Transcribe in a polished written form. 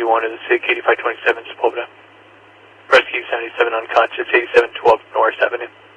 331 to the SIG 8527 Sepulveda. Rescue 77 unconscious, 8712 Norris Avenue.